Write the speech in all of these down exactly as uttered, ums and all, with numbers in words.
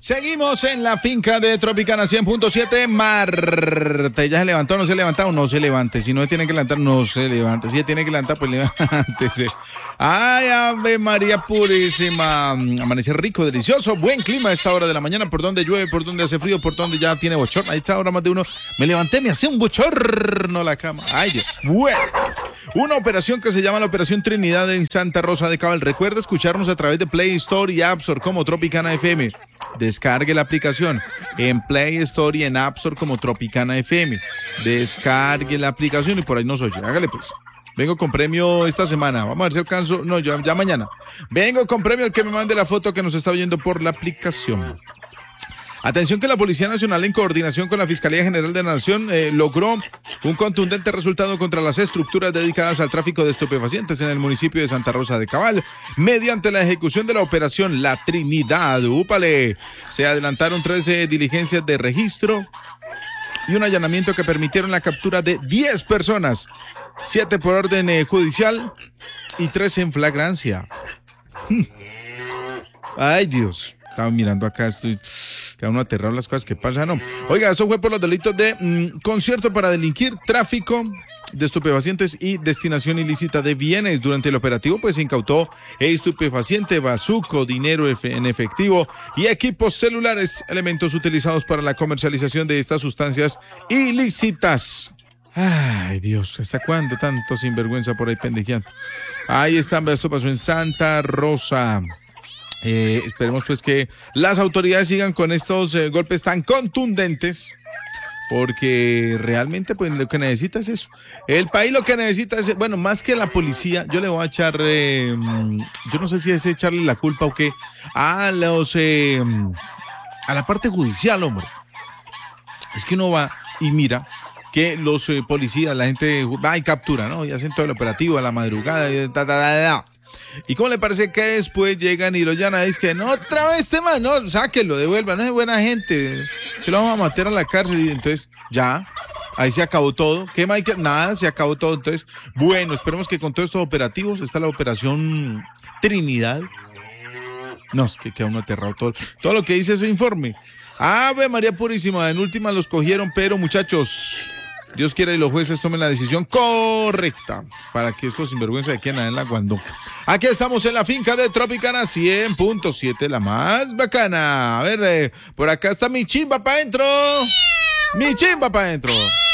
Seguimos en la finca de Tropicana cien punto siete. Marte, ¿ya se levantó o no se levanta? O no se levante. Si no se tiene que levantar, no se levante. Si se tiene que levantar, pues levántese. Ay, Ave María Purísima. Amanece rico, delicioso, buen clima a esta hora de la mañana. Por donde llueve, por donde hace frío, por donde ya tiene bochorno. Ahí está ahora más de uno. Me levanté, me hacía un bochorno la cama. Ay, Dios. Bueno. Una operación que se llama la Operación Trinidad en Santa Rosa de Cabal. Recuerda escucharnos a través de Play Store y App Store como Tropicana F M. Descargue la aplicación en Play Store y en App Store como Tropicana F M. Descargue la aplicación y por ahí nos oye. Hágale pues. Vengo con premio esta semana. Vamos a ver si alcanzo. No, ya, ya mañana. Vengo con premio el que me mande la foto que nos está oyendo por la aplicación. Atención que la Policía Nacional en coordinación con la Fiscalía General de la Nación eh, logró un contundente resultado contra las estructuras dedicadas al tráfico de estupefacientes en el municipio de Santa Rosa de Cabal mediante la ejecución de la operación La Trinidad. ¡Úpale! Se adelantaron trece diligencias de registro y un allanamiento que permitieron la captura de diez personas, siete por orden eh, judicial y tres en flagrancia. Ay, Dios. Estaba mirando acá, estoy... Queda uno aterrado las cosas que pasan, ¿no? Oiga, eso fue por los delitos de mmm, concierto para delinquir, tráfico de estupefacientes y destinación ilícita de bienes. Durante el operativo, pues, se incautó estupefaciente, bazuco, dinero en efectivo y equipos celulares, elementos utilizados para la comercialización de estas sustancias ilícitas. Ay, Dios, ¿hasta cuándo tanto sinvergüenza por ahí pendejeando? Ahí están, esto pasó en Santa Rosa. Eh, esperemos pues que las autoridades sigan con estos eh, golpes tan contundentes, porque realmente pues lo que necesita es eso. El país lo que necesita es, bueno, más que la policía, yo le voy a echar, eh, yo no sé si es echarle la culpa o qué, a los, eh, a la parte judicial, hombre. Es que uno va y mira que los eh, policías, la gente va y captura, ¿no? Y hacen todo el operativo a la madrugada y ta, ta, ta, ta. ¿Y cómo le parece que después llegan y lo llaman? Es que no, otra vez este man, no, sáquenlo, devuelvan, no es buena gente, se lo vamos a meter a la cárcel y entonces ya, ahí se acabó todo. ¿Qué más hay que? Nada, se acabó todo. Entonces, bueno, esperemos que con todos estos operativos, está la operación Trinidad. No, es que queda uno aterrado todo, todo lo que dice ese informe. Ave María Purísima, en última los cogieron, pero muchachos, Dios quiera y los jueces tomen la decisión correcta para que estos sinvergüenzas de quiedan en la guandoca. Aquí estamos en la finca de Tropicana cien punto siete, la más bacana. A ver, eh, por acá está mi chimba pa' adentro. Mi chimba pa' adentro.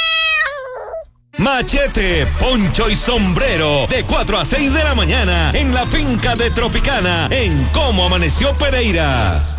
Machete, poncho y sombrero de cuatro a seis de la mañana en la finca de Tropicana en Cómo Amaneció Pereira.